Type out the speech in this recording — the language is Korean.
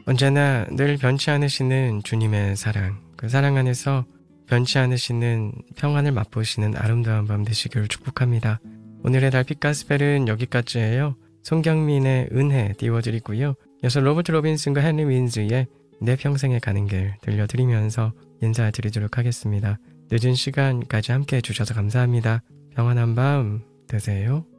언제나 늘 변치 않으시는 주님의 사랑, 그 사랑 안에서 변치 않으시는 평안을 맛보시는 아름다운 밤 되시길 축복합니다. 오늘의 달빛 가스펠은 여기까지예요. 송경민의 은혜 띄워드리고요. 이어서 로버트 로빈슨과 헨리 윈즈의 내 평생에 가는 길 들려드리면서 인사드리도록 하겠습니다. 늦은 시간까지 함께 해주셔서 감사합니다. 평안한 밤 되세요.